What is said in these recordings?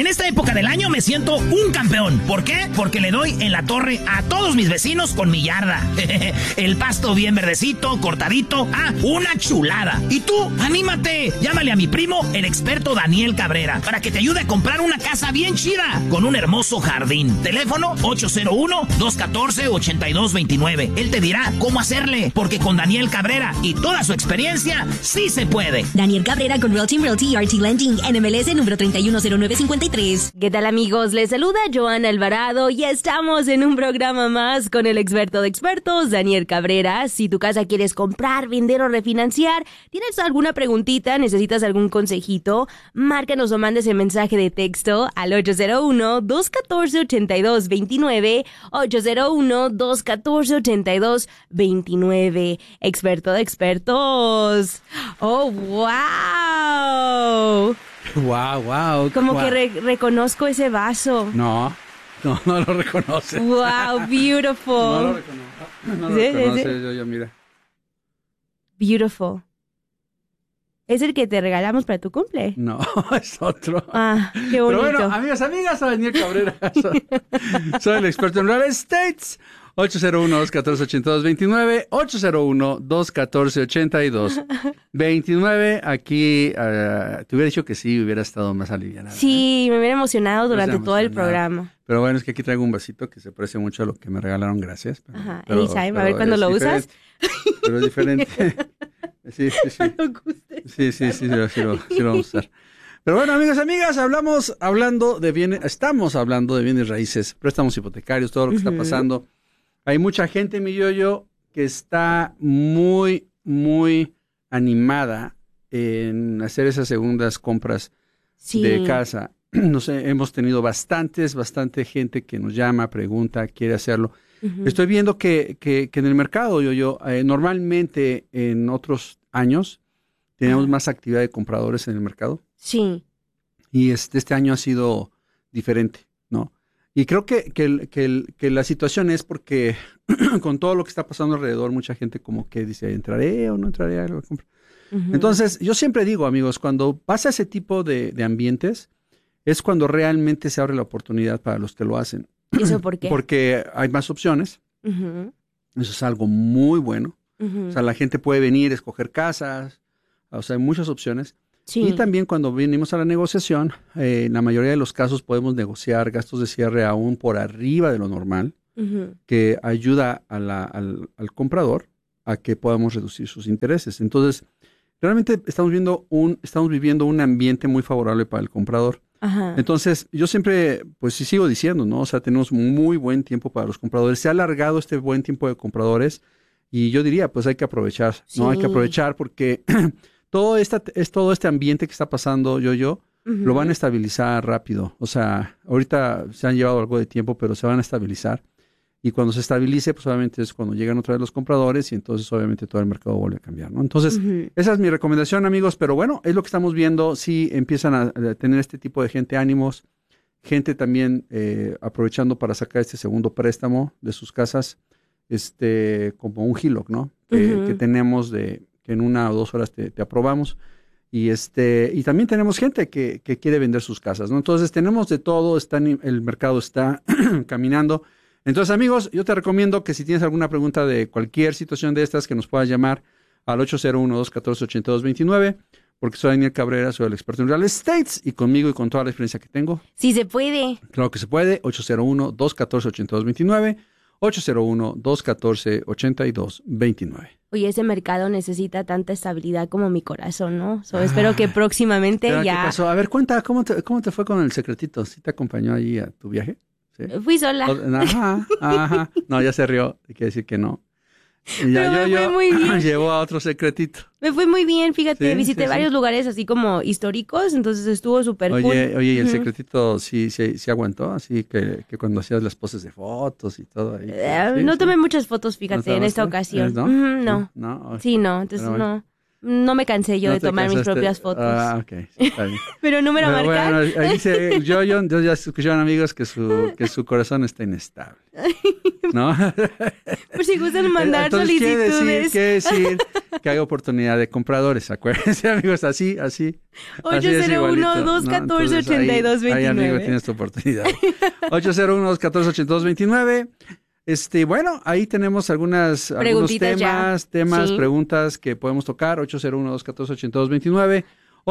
En esta época del año me siento un campeón. ¿Por qué? Porque le doy en la torre a todos mis vecinos con mi yarda. El pasto bien verdecito, cortadito. Una chulada. Y tú, anímate. Llámale a mi primo, el experto Daniel Cabrera, para que te ayude a comprar una casa bien chida, con un hermoso jardín. Teléfono 801-214-8229. Él te dirá cómo hacerle, porque con Daniel Cabrera y toda su experiencia, sí se puede. Daniel Cabrera con Real Team Realty RT Lending, NMLS número 310953. ¿Qué tal, amigos? Les saluda Joana Alvarado y estamos en un programa más con el experto de expertos, Daniel Cabrera. Si tu casa quieres comprar, vender o refinanciar, ¿tienes alguna preguntita? ¿Necesitas algún consejito? Márcanos o mandes el mensaje de texto al 801-214-8229, 801-214-8229. Experto de expertos. ¡Oh, wow! Wow. Como que reconozco ese vaso. No lo reconoce. Wow, beautiful. No lo reconoce. No lo reconoce, yo, mira. Beautiful. ¿Es el que te regalamos para tu cumple? No, es otro. Qué bonito. Pero bueno, amigas, soy Daniel Cabrera. Soy el experto en real estate. 801-214-8229, 801-214-8229. Aquí te hubiera dicho que sí, hubiera estado más aliviada. Sí, me hubiera emocionado durante todo el programa. Pero bueno, es que aquí traigo un vasito que se parece mucho a lo que me regalaron, gracias. Anytime, a ver cuándo lo usas. Pero es diferente. Sí. Sí, lo vamos a usar. Pero bueno, amigas, estamos hablando de bienes raíces, préstamos hipotecarios, todo lo que está pasando. Hay mucha gente, mi yo, que está muy, muy animada en hacer esas segundas compras de casa. No sé, hemos tenido bastante gente que nos llama, pregunta, quiere hacerlo. Uh-huh. Estoy viendo que en el mercado, normalmente en otros años tenemos más actividad de compradores en el mercado. Sí. Y este año ha sido diferente, ¿no? Y creo que la situación es porque con todo lo que está pasando alrededor, mucha gente como que dice, ¿entraré o no entraré a la compra? Uh-huh. Entonces, yo siempre digo, amigos, cuando pasa ese tipo de ambientes, es cuando realmente se abre la oportunidad para los que lo hacen. ¿Y eso por qué? Porque hay más opciones. Uh-huh. Eso es algo muy bueno. Uh-huh. O sea, la gente puede venir, escoger casas, o sea, hay muchas opciones. Sí. Y también cuando venimos a la negociación, en la mayoría de los casos podemos negociar gastos de cierre aún por arriba de lo normal, uh-huh, que ayuda al comprador a que podamos reducir sus intereses. Entonces, realmente estamos viviendo un ambiente muy favorable para el comprador. Ajá. Entonces, yo siempre, pues sí sigo diciendo, ¿no? O sea, tenemos muy buen tiempo para los compradores. Se ha alargado este buen tiempo de compradores y yo diría, pues hay que aprovechar, ¿no? Sí. Hay que aprovechar porque todo este ambiente que está pasando, uh-huh, lo van a estabilizar rápido. O sea, ahorita se han llevado algo de tiempo, pero se van a estabilizar. Y cuando se estabilice, pues obviamente es cuando llegan otra vez los compradores y entonces obviamente todo el mercado vuelve a cambiar, ¿no? Entonces, uh-huh, esa es mi recomendación, amigos. Pero bueno, es lo que estamos viendo. Sí empiezan a tener este tipo de gente ánimos. Gente también aprovechando para sacar este segundo préstamo de sus casas, como un HELOC, ¿no? Uh-huh, que tenemos que en 1 o 2 horas te aprobamos. Y también tenemos gente que quiere vender sus casas, ¿no? Entonces tenemos de todo, el mercado está caminando. Entonces, amigos, yo te recomiendo que si tienes alguna pregunta de cualquier situación de estas, que nos puedas llamar al 801-214-8229, porque soy Daniel Cabrera, soy el experto en real estate, y conmigo y con toda la experiencia que tengo. Sí se puede. Claro que se puede. 801-214-8229, 801-214-8229. Oye, ese mercado necesita tanta estabilidad como mi corazón, ¿no? Espero que próximamente ya... ¿Qué pasó? A ver, cuenta, ¿cómo te fue con el secretito? ¿Sí te acompañó allí a tu viaje? ¿Sí? Fui sola. Ajá. No, ya se rió. Quiere decir que no. Y ya me fue muy bien. Llevó a otro secretito. Me fue muy bien, fíjate. Visité varios lugares así como históricos, entonces estuvo súper cool. Oye, ¿y el secretito sí aguantó? Así que cuando hacías las poses de fotos y todo ahí. No tomé muchas fotos, fíjate, en esta ocasión. ¿No? No. No. Sí, no. Entonces no. No me cansé yo de tomar mis propias fotos. Ok, está bien. Pero número a marcar. Bueno, ahí dice, yo ya escucharon amigos que su corazón está inestable, ¿no? Por si gustan mandar entonces, solicitudes. Quiere decir que hay oportunidad de compradores, acuérdense amigos, así. 801-214-8229. Ahí amigo, tienes tu oportunidad. 801-214-8229. Bueno, ahí tenemos algunos temas, sí. Preguntas que podemos tocar. 801-214-8229,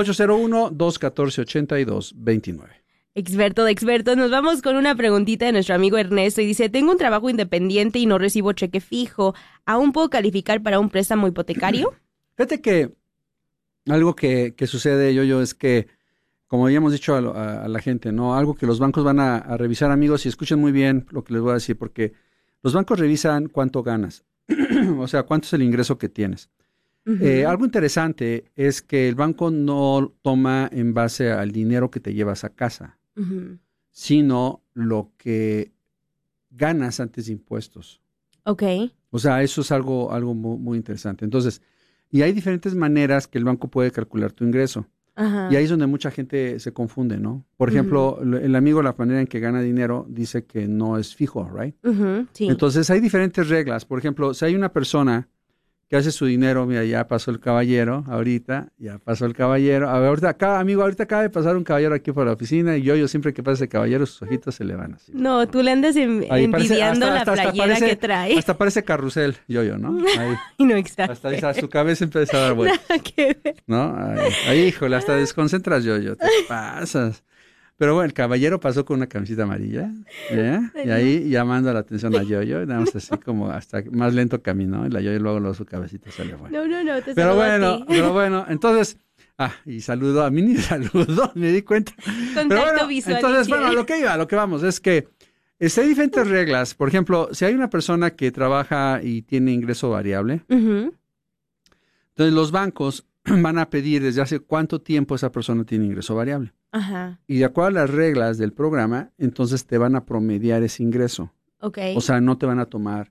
801-214-8229. Experto de expertos, nos vamos con una preguntita de nuestro amigo Ernesto y dice, tengo un trabajo independiente y no recibo cheque fijo. ¿Aún puedo calificar para un préstamo hipotecario? Fíjate que algo que sucede, yo, es que, como habíamos dicho a la gente, ¿no? Algo que los bancos van a revisar, amigos, y escuchen muy bien lo que les voy a decir, porque los bancos revisan cuánto ganas, o sea, cuánto es el ingreso que tienes. Uh-huh. Algo interesante es que el banco no toma en base al dinero que te llevas a casa, uh-huh, sino lo que ganas antes de impuestos. Ok. O sea, eso es algo muy, muy interesante. Entonces, y hay diferentes maneras que el banco puede calcular tu ingreso. Ajá. Y ahí es donde mucha gente se confunde, ¿no? Por ejemplo, el amigo, la manera en que gana dinero, dice que no es fijo, ¿right? Sí. Entonces, hay diferentes reglas. Por ejemplo, si hay una persona que hace su dinero, mira, ya pasó el caballero, ahorita. A ver, ahorita acaba de pasar un caballero aquí por la oficina y yo siempre que pasa ese caballero, sus ojitos se le van así. No, tú le andas envidiando la playera que trae. Hasta parece carrusel, ¿no? Ahí. No, exacto. Hasta su cabeza empieza a dar vueltas. Nada que ver. ¿No? Ahí, híjole, hasta desconcentras, te pasas. Pero bueno, el caballero pasó con una camiseta amarilla, y ahí llamando la atención a Yoyo, nada más así como hasta más lento caminó, y la Yoyo luego su cabecita se le fue. No, te pero bueno, bueno, entonces, y saludó, a mí ni saludó, me di cuenta. Contacto visual. Entonces, a lo que vamos es que hay diferentes reglas. Por ejemplo, si hay una persona que trabaja y tiene ingreso variable, uh-huh, entonces los bancos van a pedir desde hace cuánto tiempo esa persona tiene ingreso variable. Ajá. Y de acuerdo a las reglas del programa, entonces te van a promediar ese ingreso. Okay. O sea, no te van a tomar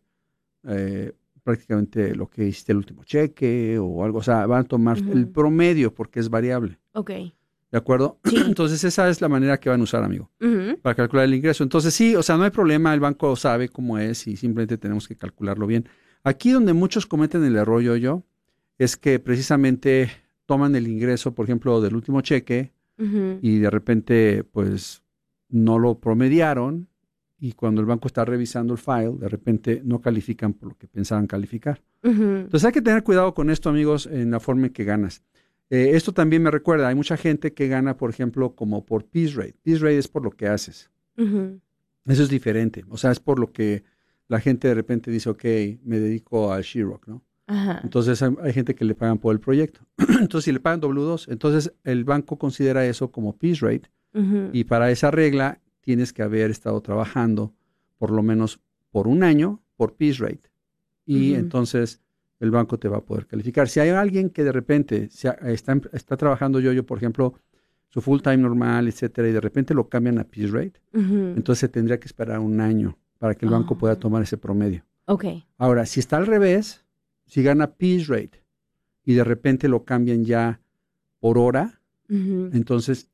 prácticamente lo que hiciste el último cheque o algo. O sea, van a tomar uh-huh, el promedio porque es variable. Ok. ¿De acuerdo? Sí. Entonces esa es la manera que van a usar, amigo, uh-huh, para calcular el ingreso. Entonces sí, o sea, no hay problema, el banco sabe cómo es y simplemente tenemos que calcularlo bien. Aquí donde muchos cometen el error, yo, es que precisamente toman el ingreso, por ejemplo, del último cheque, uh-huh, y de repente, pues, no lo promediaron y cuando el banco está revisando el file, de repente no califican por lo que pensaban calificar. Uh-huh. Entonces hay que tener cuidado con esto, amigos, en la forma en que ganas. Esto también me recuerda, hay mucha gente que gana, por ejemplo, como por piece rate. Piece rate es por lo que haces. Uh-huh. Eso es diferente. O sea, es por lo que la gente de repente dice, ok, me dedico al Sheetrock, ¿no? Ajá. Entonces hay gente que le pagan por el proyecto. Entonces si le pagan W2, entonces el banco considera eso como piece rate, uh-huh, y para esa regla tienes que haber estado trabajando por lo menos por un año por piece rate y uh-huh, entonces el banco te va a poder calificar. Si hay alguien que de repente está trabajando yo por ejemplo, su full time normal, etcétera, y de repente lo cambian a piece rate, uh-huh, entonces se tendría que esperar un año para que el banco pueda tomar ese promedio. Okay. Ahora, si está al revés, si gana piece rate y de repente lo cambian ya por hora, uh-huh, entonces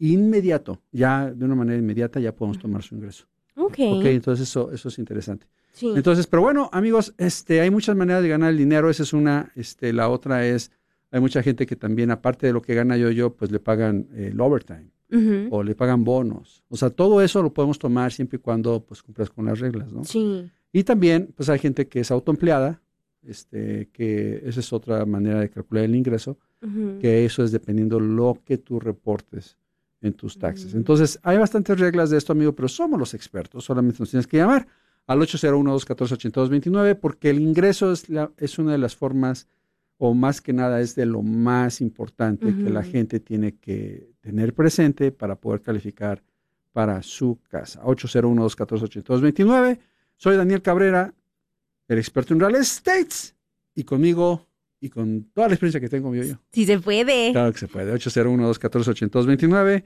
ya de una manera inmediata ya podemos tomar su ingreso. Okay. Entonces eso es interesante. Sí. Entonces, pero bueno, amigos, hay muchas maneras de ganar el dinero. Esa es una. La otra es, hay mucha gente que también, aparte de lo que gana yo, pues le pagan el overtime, uh-huh, o le pagan bonos. O sea, todo eso lo podemos tomar siempre y cuando pues cumplas con las reglas, ¿no? Sí. Y también, pues hay gente que es autoempleada, que esa es otra manera de calcular el ingreso, uh-huh, que eso es dependiendo lo que tú reportes en tus taxes. Uh-huh. Entonces, hay bastantes reglas de esto, amigo, pero somos los expertos, solamente nos tienes que llamar al 801-214-8229 porque el ingreso es una de las formas, o más que nada es de lo más importante, uh-huh, que la gente tiene que tener presente para poder calificar para su casa. 801-214-8229. Soy Daniel Cabrera, el experto en real estate, y conmigo y con toda la experiencia que tengo yo. Sí se puede. Claro que se puede. 801-214-8229,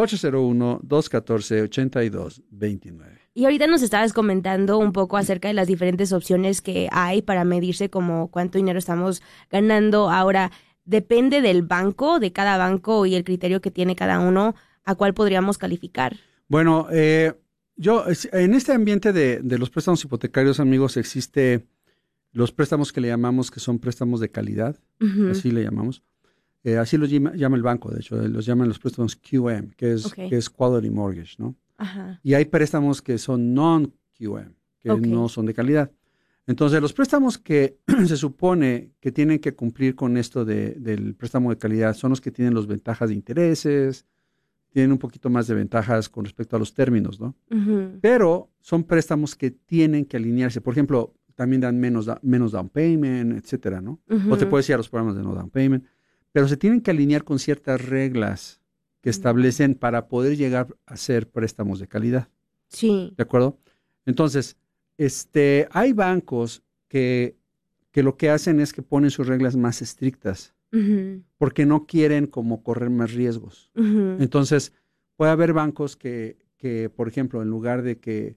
801-214-8229. Y ahorita nos estabas comentando un poco acerca de las diferentes opciones que hay para medirse como cuánto dinero estamos ganando. Ahora, depende del banco, de cada banco y el criterio que tiene cada uno, ¿a cuál podríamos calificar? Bueno, yo en este ambiente de los préstamos hipotecarios, amigos, existe los préstamos que le llamamos que son préstamos de calidad, así le llamamos. Así los llama el banco, de hecho, los llaman los préstamos QM, que es Quality Mortgage, ¿no? Ajá. Y hay préstamos que son non-QM, que no son de calidad. Entonces, los préstamos que se supone que tienen que cumplir con esto del préstamo de calidad son los que tienen las ventajas de intereses, tienen un poquito más de ventajas con respecto a los términos, ¿no? Pero son préstamos que tienen que alinearse. Por ejemplo, también dan menos down payment, etcétera, ¿no? O te puedes ir a los programas de no down payment, pero se tienen que alinear con ciertas reglas que establecen para poder llegar a ser préstamos de calidad. Sí. ¿De acuerdo? Entonces, hay bancos que lo que hacen es que ponen sus reglas más estrictas porque no quieren como correr más riesgos. Entonces, puede haber bancos que, por ejemplo, en lugar de que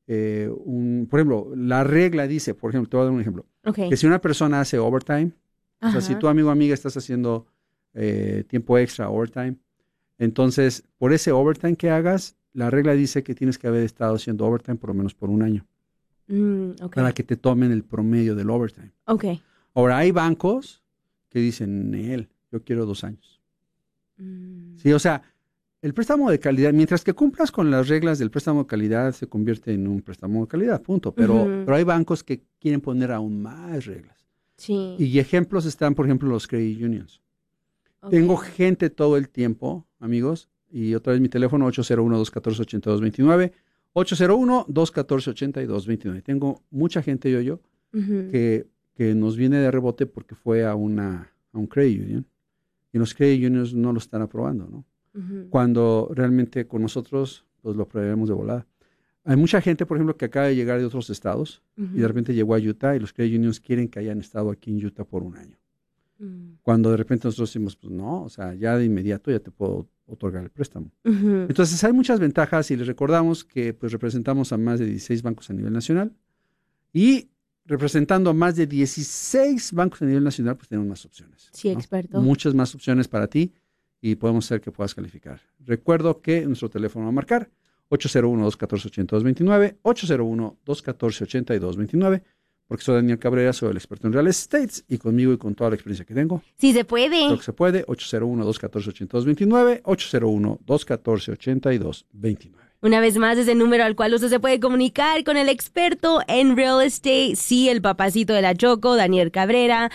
por ejemplo, la regla dice, por ejemplo, te voy a dar un ejemplo, que si una persona hace overtime, o sea, si tu amigo o amiga estás haciendo tiempo extra, overtime, entonces, por ese overtime que hagas, la regla dice que tienes que haber estado haciendo overtime por lo menos por un año. Para que te tomen el promedio del overtime. Ahora, hay bancos que dicen, yo quiero 2 años. Sí, o sea, el préstamo de calidad, mientras que cumplas con las reglas del préstamo de calidad, se convierte en un préstamo de calidad, punto. Pero hay bancos que quieren poner aún más reglas. Sí. Y ejemplos están, por ejemplo, los credit unions. Tengo gente todo el tiempo, amigos, y otra vez mi teléfono 801-214-8229, 801-214-8229. Tengo mucha gente, que nos viene de rebote porque fue a un credit union, y los credit unions no lo están aprobando, ¿no? Cuando realmente con nosotros, pues lo probaremos de volada. Hay mucha gente, por ejemplo, que acaba de llegar de otros estados y de repente llegó a Utah y los credit unions quieren que hayan estado aquí en Utah por 1 año. Cuando de repente nosotros decimos, pues no, o sea, ya de inmediato ya te puedo otorgar el préstamo. Entonces hay muchas ventajas y les recordamos que pues representamos a más de 16 bancos a nivel nacional y representando a más de 16 bancos a nivel nacional, pues tenemos más opciones. Sí, ¿no? Experto. Muchas más opciones para ti y podemos hacer que puedas calificar. Recuerdo que nuestro teléfono va a marcar 801-214-8229, 801-214-8229, porque soy Daniel Cabrera, soy el experto en real estate y conmigo y con toda la experiencia que tengo. Sí se puede. Creo que se puede. 801-214-8229, 801-214-8229. Una vez más, es el número al cual usted se puede comunicar con el experto en real estate, sí, el papacito de la Choco, Daniel Cabrera,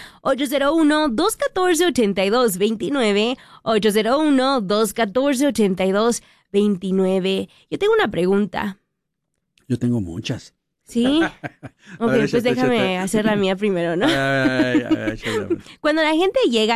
801-214-8229, 801-214-8229. Yo tengo una pregunta. Yo tengo muchas. ¿Sí? Ok, pues déjame hacer la mía primero, ¿no? Cuando la gente llega